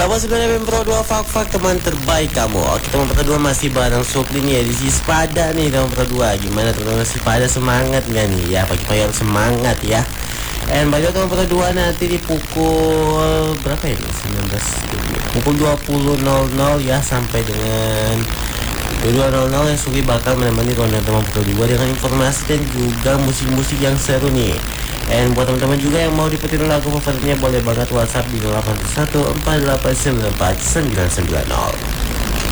Selamat 9 Pro 2 Fak teman terbaik kamu. Oke teman Pro 2 masih bareng Sukli nih edisi Sepada nih teman Pro 2. Gimana teman-teman Sepada, semangat gak nih? Ya pagi-pagi harus semangat ya. And bagi teman Pro 2 nanti di pukul berapa ya? 19 pukul 20.00 ya sampai dengan 22.00 yang Sukli bakal menemani ronda teman Pro 2 dengan informasi dan juga musik-musik yang seru nih. And buat teman-teman juga yang mau dipetin lagu favoritnya boleh banget WhatsApp di 0814894990.